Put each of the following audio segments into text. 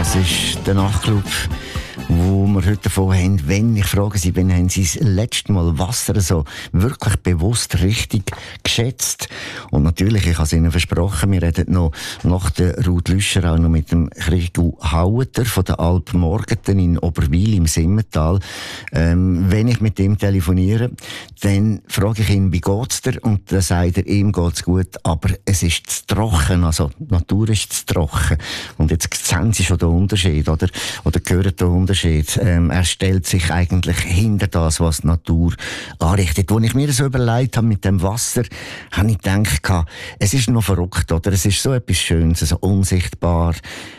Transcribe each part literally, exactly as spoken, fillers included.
Das ist der Nachtclub, wo wir heute davon haben, wenn ich frage Sie, wenn haben Sie das letzte Mal Wasser so wirklich bewusst richtig geschätzt? Und natürlich, ich habe es Ihnen versprochen, wir reden noch nach der Ruth Lüscher auch noch mit dem Chrisgu Haueter von der Alp Morgeten in Oberwil im Simmental. Ähm, wenn ich mit ihm telefoniere, dann frage ich ihn, wie geht's dir? Und dann sagt er, ihm geht's gut, aber es ist zu trocken, also die Natur ist zu trocken. Und jetzt sehen Sie schon den Unterschied, oder? Oder hören den Unterschied. Ähm, er stellt sich eigentlich hinter das, was die Natur anrichtet. Als ich mir so überlegt habe mit dem Wasser, habe ich gedacht, es ist noch verrückt, oder? Es ist so etwas Schönes, so unsichtbar.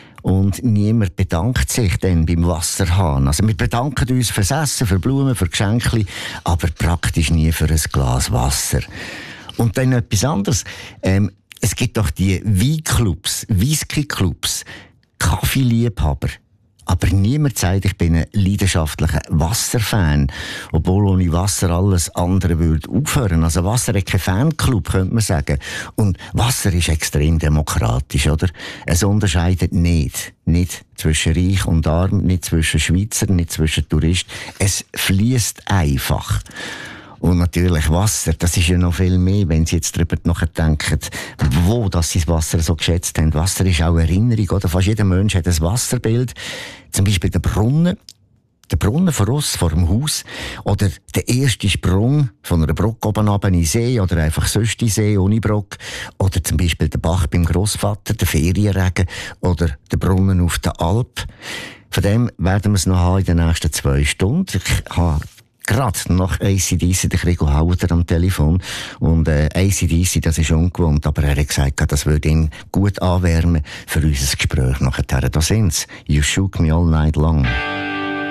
Und niemand bedankt sich dann beim Wasserhahn. Also wir bedanken uns fürs Essen, für Blumen, für Geschenke, aber praktisch nie für ein Glas Wasser. Und dann etwas anderes. Ähm, es gibt doch die Weinclubs, Whisky-Clubs, Kaffeeliebhaber. Aber niemand sagt, ich bin ein leidenschaftlicher Wasserfan. Obwohl ohne Wasser alles andere würde aufhören. Also Wasser hat kein Fanclub, könnte man sagen. Und Wasser ist extrem demokratisch, oder? Es unterscheidet nicht. Nicht zwischen Reich und Arm, nicht zwischen Schweizer, nicht zwischen Touristen. Es fließt einfach. Und natürlich Wasser, das ist ja noch viel mehr, wenn Sie jetzt darüber nachdenken, wo dass Sie das Wasser so geschätzt haben. Wasser ist auch Erinnerung, oder? Fast jeder Mensch hat ein Wasserbild. Zum Beispiel der Brunnen. Der Brunnen vor uns, vor dem Haus. Oder der erste Sprung von einer Brücke oben runter in den See, oder einfach sonst in den See, ohne Brücke. Oder zum Beispiel der Bach beim Grossvater, der Ferienregen. Oder der Brunnen auf der Alp. Von dem werden wir es noch haben in den nächsten zwei Stunden. Ich habe gerade nach A C D C der Chrisgu Haueter am Telefon. Und äh, A C D C, das ist ungewohnt, aber er hat gesagt, das würde ihn gut anwärmen für unser Gespräch nachher. Da sind's. You shook me all night long.